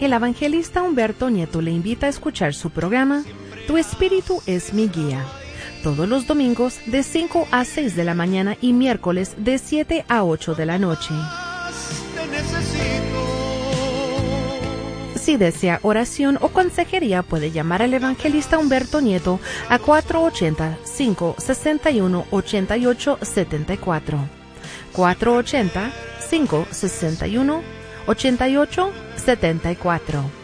El evangelista Humberto Nieto le invita a escuchar su programa Tu Espíritu es mi guía, todos los domingos de 5 a 6 de la mañana y miércoles de 7 a 8 de la noche. Si desea oración o consejería, puede llamar al evangelista Humberto Nieto a 480-561-8874. 480-561-8874.